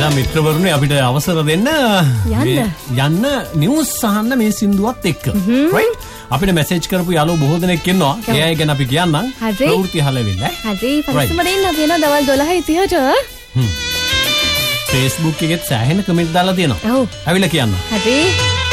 එහෙනම් මිත්‍රවරුනි අපිට අවසර දෙන්න යන්න නිවුස් අහන්න මේ සින්දුවත් එක්ක. රයිට්? අපිට මැසේජ් කරපු යාළුවෝ බොහෝ දෙනෙක් ඉන්නවා. ඒ අය ගැන අපි කියන්නම්. ප්‍රවෘත්ති අහලෙවිලා. හරි. පස්සෙම දෙන්න අපි එනවා දවල් 12:30ට. Facebook එකෙත් සෑහෙන කමෙන්ට් දාලා තියෙනවා. ඔව්. අවිලා කියන්න. හරි.